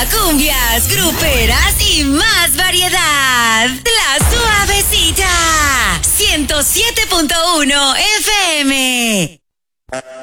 cumbias, gruperas y más variedad. La Suavecita. 107.1 FM.